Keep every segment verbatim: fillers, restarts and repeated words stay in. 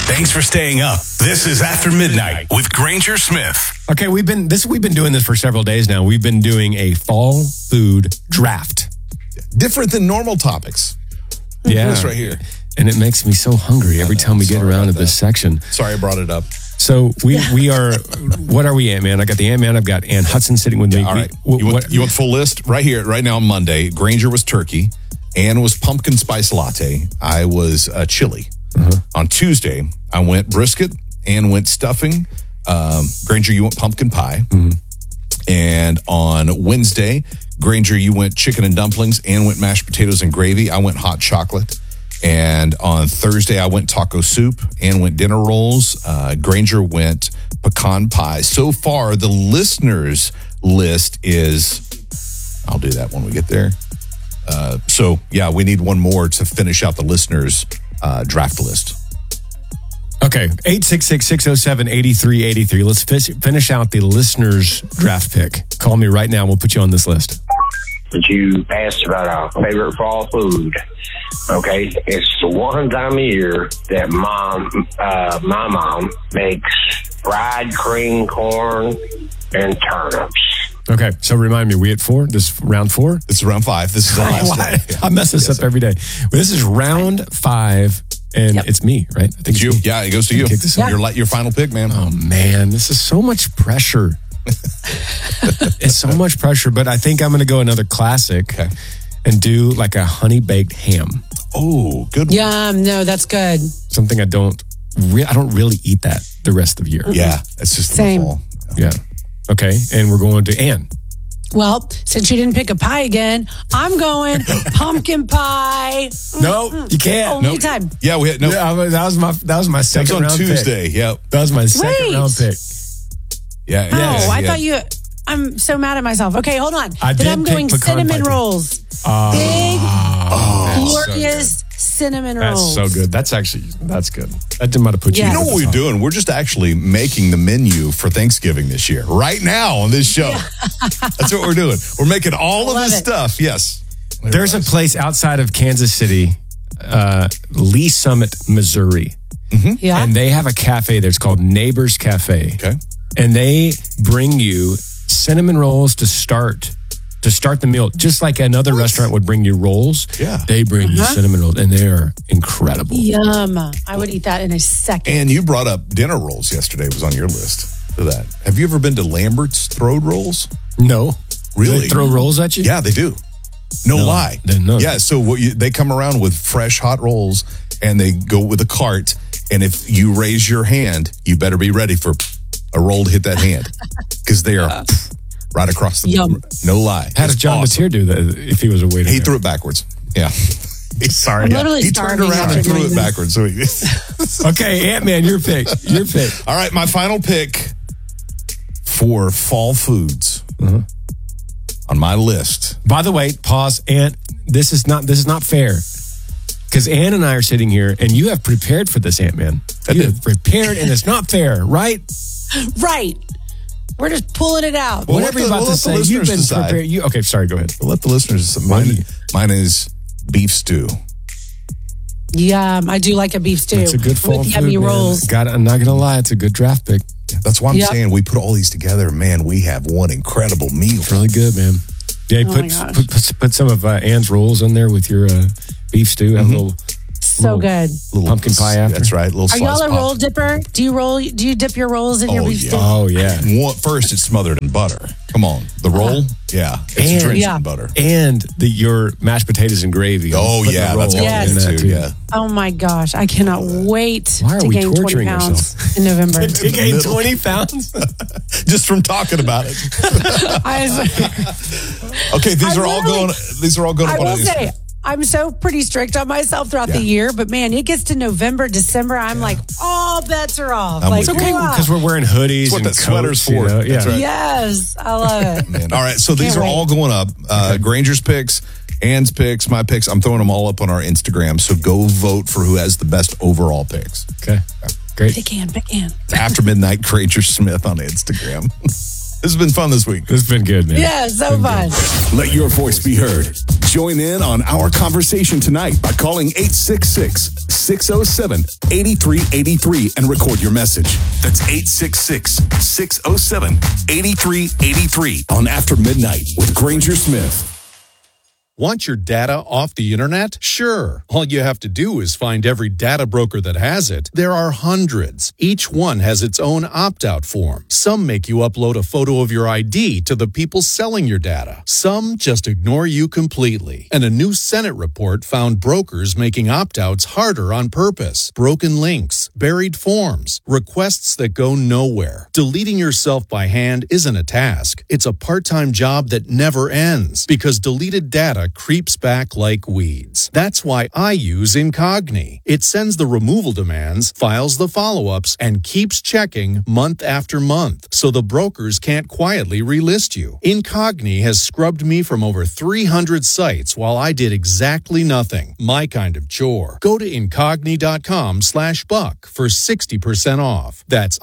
Thanks for staying up. This is After Midnight with Granger Smith. Okay, we've been this we've been doing this for several days now. We've been doing a fall food draft. Different than normal topics. Yeah. This right here. And it makes me so hungry every know, time we get sorry around to about this that. section. Sorry I brought it up. So we we are, what are we, Ant-Man? I got the Ant-Man. I've got Ann Hudson sitting with me. All right. We- You want, what- you want full list? Right here, right now on Monday, Granger was turkey. Ann was pumpkin spice latte. I was uh, chili. Uh-huh. On Tuesday, I went brisket. Ann went stuffing. Um, Granger, you went pumpkin pie. Mm-hmm. And on Wednesday, Granger, you went chicken and dumplings. Ann went mashed potatoes and gravy. I went hot chocolate. And on Thursday, I went taco soup. Ann went dinner rolls. Uh, Granger went pecan pie. So far, the listeners' list is, I'll do that when we get there. Uh, so, yeah, we need one more to finish out the listeners' uh, draft list. Okay, eight six six, six oh seven, eight three eight three. Let's fi- finish out the listeners' draft pick. Call me right now. We'll put you on this list. But you asked about our favorite fall food. Okay, it's the one time a year that mom, uh, my mom makes fried cream corn and turnips. Okay, so remind me, we at four? This round four? This is round five. This is the last Why? day. I mess this Yes, up sir. every day. Well, this is round five, and Yep. it's me, right? I think It's you. me. Yeah, it goes to you. Kick this off. Your, li- your final pick, man. Oh, man, this is so much pressure. It's so much pressure, but I think I'm going to go another classic Okay. and do like a honey-baked ham. Oh, good one. Yum. No, that's good. Something I don't, re- I don't really eat that the rest of the year. Yeah, it's just Same. in the fall. Yeah. Okay, and we're going to Ann. Well, since you didn't pick a pie again, I'm going pumpkin pie. No, you can't. Only Nope. time. Yeah, we had no. Yeah, I was- that was my that was my That second was on round Tuesday. pick. Yep. That was my second Wait. round pick. Yeah. Oh, yeah, I yeah. thought you. I'm so mad at myself. Okay, hold on. I then did I'm pick going pecan cinnamon pie. rolls. Uh, Big, oh, glorious cinnamon that's rolls. so good. That's actually that's good. That might have put you. Yes. You know what we're doing? We're just actually making the menu for Thanksgiving this year, right now on this show. That's what we're doing. We're making all of Love this it. stuff. Yes. There's a place outside of Kansas City, uh, Lee Summit, Missouri, Yeah. and they have a cafe there. It's called Neighbors Cafe. Okay. And they bring you cinnamon rolls to start to start the meal, just like another restaurant would bring you rolls. Yeah. They bring you cinnamon rolls, and they are incredible. Yum. I would eat that in a second. And you brought up dinner rolls yesterday, was on your list for that. Have you ever been to Lambert's Throw Rolls? No, Really? They throw rolls at you? Yeah, they do. No, No, lie. then no. Yeah, so what you, they come around with fresh hot rolls and they go with a cart. And if you raise your hand, you better be ready for a roll to hit that hand because they are right across the Yum. No lie. How It's does John awesome. Mateer do that if he was a waiter? He there? threw it backwards. Yeah. Sorry. I'm literally He turned starving around after and threw doing it this. backwards. So he, Okay, Ant-Man, your pick. Your pick. all right, my final pick for fall foods Uh-huh. on my list. By the way, pause. Ant, this is not this is not fair. Because Ann and I are sitting here, and you have prepared for this, Ant-Man. You have prepared, and it's not fair, right? Right. We're just pulling it out. Well, Whatever let you're the- about we'll to let the say, you've been listeners decide. prepared. You, okay, sorry, go ahead. We'll let the listeners. Mine, do you- mine is beef stew. Yum. I do like a beef stew. It's a good fall with food, yummy man. rolls. Got it. I'm not going to lie. It's a good draft pick. That's why I'm Yep. saying we put all these together. Man, we have one incredible meal. Really good, man. Yeah, Oh put, my gosh. put, put put some of uh, Ann's rolls in there with your uh, beef stew. Have a little, So little good. Little pumpkin pie after. That's right. Little Are slice y'all a pop. roll dipper? Do you roll? Do you dip your rolls in your Oh, beef yeah. stew? Oh, yeah. One, first, it's smothered in butter. Come on, the roll. Yeah, it's And- drenched Yeah. in butter. And the your mashed potatoes and gravy. Oh Put the yeah, roll that's all in good that, too. Yeah. Oh my gosh, I cannot wait Why are to we gain twenty torturing pounds ourselves? in November. To gain middle. twenty pounds? Just from talking about it. I, Okay, these I are all literally- going. These are all going. I up on will these- say, I'm so pretty strict on myself throughout the Yeah. year, but man, it gets to November, December, I'm like, all bets are off. I'm like, with It's okay wow. because we're wearing hoodies That's what and that sweater's coats, you for. know? Yeah. That's right. Yes, I love it. Man. All right, so these Can't are wait. all going up. Uh, Granger's picks, Ann's picks, my picks. I'm throwing them all up on our Instagram. So go vote for who has the best overall picks. Okay. Great. Pick Ann, pick Ann. After Midnight, Granger Smith on Instagram. This has been fun this week. This has been good, man. Yeah, so fun. Let your voice be heard. Join in on our conversation tonight by calling eight six six, six oh seven, eight three eight three and record your message. That's eight six six, six oh seven, eight three eight three on After Midnight with Granger Smith. Want your data off the internet? Sure. All you have to do is find every data broker that has it. There are hundreds. Each one has its own opt-out form. Some make you upload a photo of your I D to the people selling your data. Some just ignore you completely. And a new Senate report found brokers making opt-outs harder on purpose. Broken links, buried forms, requests that go nowhere. Deleting yourself by hand isn't a task. It's a part-time job that never ends because deleted data creeps back like weeds. That's why I use Incogni. It sends the removal demands, files the follow-ups, and keeps checking month after month, so the brokers can't quietly relist you. Incogni has scrubbed me from over three hundred sites while I did exactly nothing. My kind of chore. Go to Incogni.com slash buck for sixty percent off. That's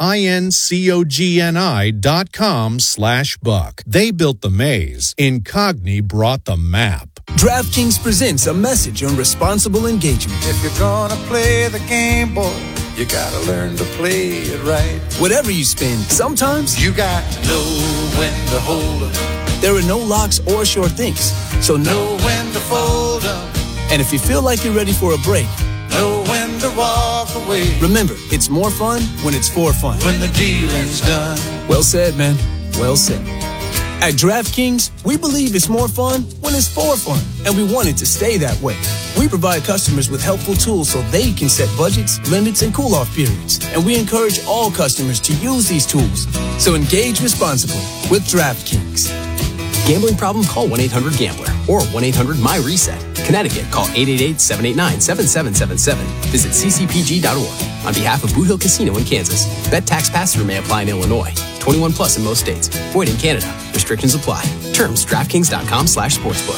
I-N-C-O-G-N-I dot com slash buck. They built the maze. Incogni brought the map. DraftKings presents a message on responsible engagement. If you're gonna play the game, boy, you gotta learn to play it right. Whatever you spend, sometimes you got to know when to hold 'em. There are no locks or sure things, so know when to fold 'em. And if you feel like you're ready for a break, know when to walk away. Remember, it's more fun when it's for fun. When the dealing's done. Well said, man. Well said. At DraftKings, we believe it's more fun when it's for fun, and we want it to stay that way. We provide customers with helpful tools so they can set budgets, limits, and cool-off periods, and we encourage all customers to use these tools. So engage responsibly with DraftKings. Gambling problem? Call one eight hundred gambler or one eight hundred my reset. Connecticut, call eight eight eight, seven eight nine, seven seven seven seven. Visit c c p g dot org. On behalf of Boot Hill Casino in Kansas, bet tax pass-through may apply in Illinois. twenty-one plus in most states. Void in Canada. Restrictions apply. Terms, DraftKings.com slash sportsbook.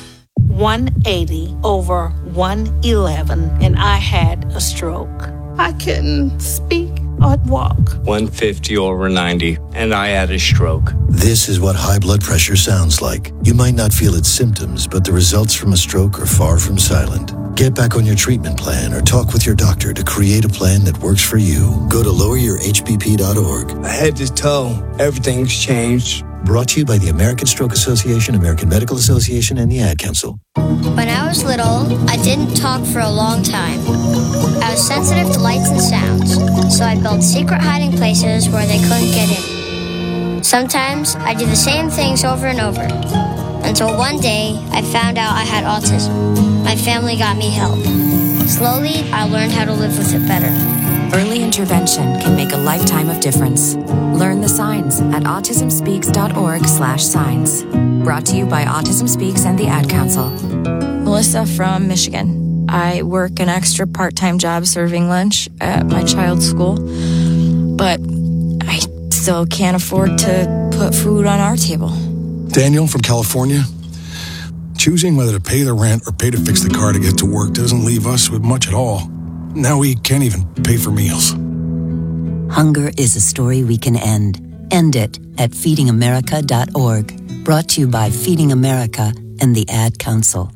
one eighty over one eleven, and I had a stroke. I couldn't speak or walk. one fifty over ninety, and I had a stroke. This is what high blood pressure sounds like. You might not feel its symptoms, but the results from a stroke are far from silent. Get back on your treatment plan or talk with your doctor to create a plan that works for you. Go to lower your h b p dot org. Head to toe, everything's changed. Brought to you by the American Stroke Association, American Medical Association, and the Ad Council. When I was little, I didn't talk for a long time. I was sensitive to lights and sounds, so I built secret hiding places where they couldn't get in. Sometimes I do the same things over and over, until one day I found out I had autism. My family got me help. Slowly, I learned how to live with it better. Early intervention can make a lifetime of difference. Learn the signs at autism speaks dot org slash signs. Brought to you by Autism Speaks and the Ad Council. Melissa from Michigan. I work an extra part-time job serving lunch at my child's school, but I still can't afford to put food on our table. Daniel from California. Choosing whether to pay the rent or pay to fix the car to get to work doesn't leave us with much at all. Now we can't even pay for meals. Hunger is a story we can end. End it at feeding america dot org. Brought to you by Feeding America and the Ad Council.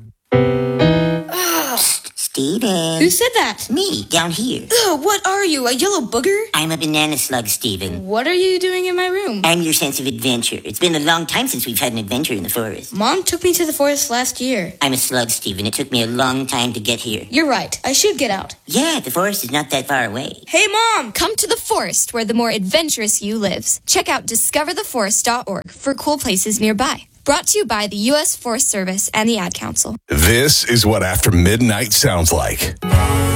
Steven. Who said that? Me, down here. Ugh, what are you, a yellow booger? I'm a banana slug, Steven. What are you doing in my room? I'm your sense of adventure. It's been a long time since we've had an adventure in the forest. Mom took me to the forest last year. I'm a slug, Steven. It took me a long time to get here. You're right. I should get out. Yeah, the forest is not that far away. Hey, Mom! Come to the forest where the more adventurous you lives. Check out discover the forest dot org for cool places nearby. Brought to you by the U S Forest Service and the Ad Council. This is what After Midnight sounds like.